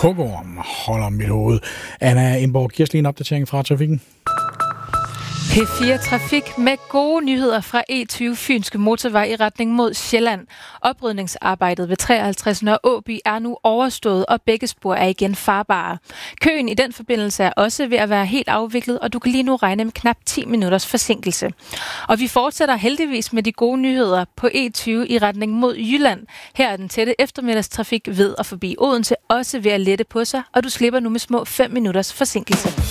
hugorm holder mit hoved. Anna Indborg giver os lige en opdatering fra trafikken. P4 Trafik med gode nyheder fra E20 Fynske Motorvej i retning mod Sjælland. Oprydningsarbejdet ved 53 Nørre Åby er nu overstået, og begge spor er igen farbare. Køen i den forbindelse er også ved at være helt afviklet, og du kan lige nu regne med knap 10 minutters forsinkelse. Og vi fortsætter heldigvis med de gode nyheder på E20 i retning mod Jylland. Her er den tætte eftermiddagstrafik ved og forbi Odense også ved at lette på sig, og du slipper nu med små 5 minutters forsinkelse.